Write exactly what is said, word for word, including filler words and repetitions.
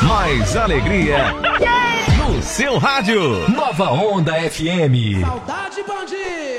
Mais alegria no seu rádio. Nova Onda F M. Saudade, Bandi!